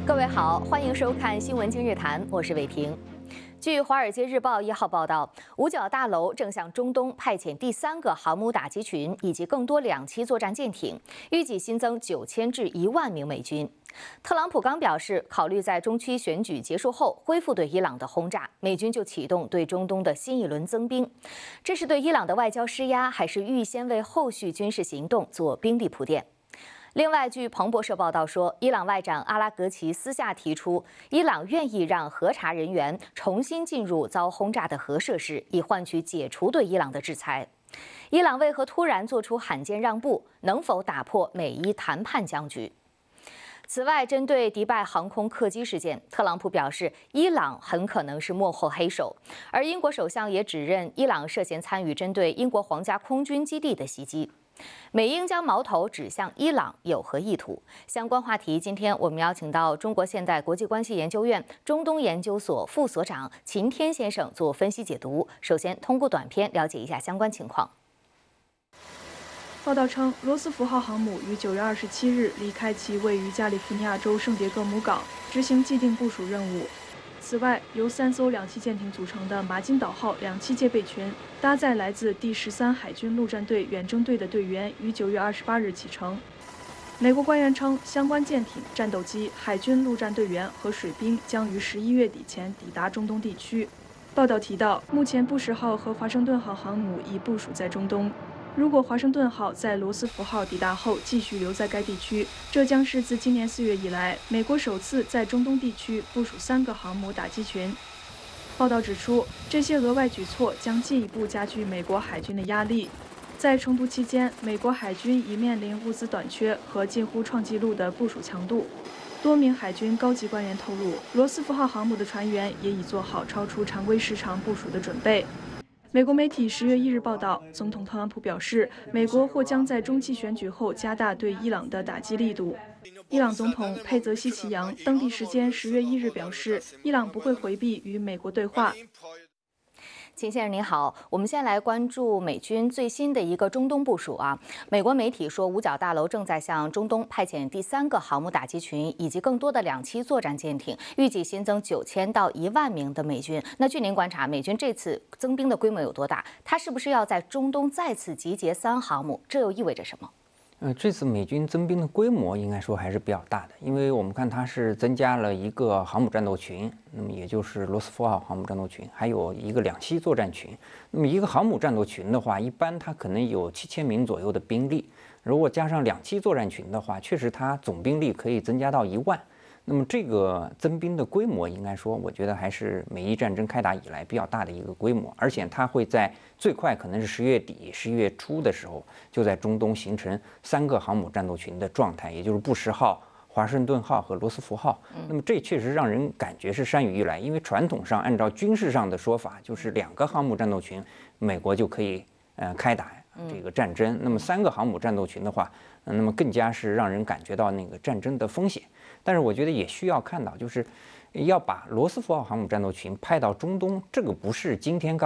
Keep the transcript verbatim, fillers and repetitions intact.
各位好，欢迎收看《新闻今日谈》，我是伟婷。据《华尔街日报》一号报道，五角大楼正向中东派遣第三个航母打击群以及更多两栖作战舰艇，预计新增九千至一万名美军。特朗普刚表示，考虑在中期选举结束后恢复对伊朗的轰炸，美军就启动对中东的新一轮增兵。这是对伊朗的外交施压，还是预先为后续军事行动做兵力铺垫？另外，据彭博社报道说，伊朗外长阿拉格齐私下提出，伊朗愿意让核查人员重新进入遭轰炸的核设施，以换取解除对伊朗的制裁。伊朗为何突然做出罕见让步？能否打破美伊谈判僵局？此外，针对迪拜航空客机事件，特朗普表示，伊朗很可能是幕后黑手，而英国首相也指认伊朗涉嫌参与针对英国皇家空军基地的袭击。美英将矛头指向伊朗有何意图？相关话题，今天我们邀请到中国现代国际关系研究院中东研究所副所长秦天先生做分析解读。首先，通过短片了解一下相关情况。 报道称，罗斯福号航母于九月二十七日离开其位于加利福尼亚州圣迭戈姆港，执行既定部署任务。此外，由三艘两栖舰艇组成的马金岛号两栖戒备群，搭载来自第十三海军陆战队远征队的队员，于九月二十八日启程。美国官员称，相关舰艇、战斗机、海军陆战队员和水兵将于十一月底前抵达中东地区。报道提到，目前布什号和华盛顿号航母已部署在中东。如果华盛顿号在罗斯福号抵达后继续留在该地区，这将是自今年四月以来，美国首次在中东地区部署三个航母打击群。报道指出，这些额外举措将进一步加剧美国海军的压力。在冲突期间，美国海军已面临物资短缺和近乎创纪录的部署强度。多名海军高级官员透露，罗斯福号航母的船员也已做好超出常规时长部署的准备。美国媒体十月一日报道，总统特朗普表示，美国或将在中期选举后加大对伊朗的打击力度。伊朗总统佩泽西奇扬当地时间十月一日表示，伊朗不会回避与美国对话。 秦先生您好，我们先来关注美军最新的一个中东部署啊。美国媒体说，五角大楼正在向中东派遣第三个航母打击群以及更多的两栖作战舰艇，预计新增九千到一万名的美军。那据您观察，美军这次增兵的规模有多大？它是不是要在中东再次集结三航母？这又意味着什么？ 呃，这次美军增兵的规模应该说还是比较大的，因为我们看它是增加了一个航母战斗群，那么也就是罗斯福号航母战斗群，还有一个两栖作战群。那么一个航母战斗群的话，一般它可能有七千名左右的兵力，如果加上两栖作战群的话，确实它总兵力可以增加到一万。那么这个增兵的规模，应该说，我觉得还是美伊战争开打以来比较大的一个规模，而且它会在最快可能是十月底、十一月初的时候，就在中东形成三个航母战斗群的状态，也就是布什号、华盛顿号和罗斯福号。那么这确实让人感觉是山雨欲来，因为传统上按照军事上的说法，就是两个航母战斗群，美国就可以呃开打这个战争。那么三个航母战斗群的话，那么更加是让人感觉到那个战争的风险。但是我觉得也需要看到，就是要把罗斯福号航母战斗群派到中东，这个不是今天刚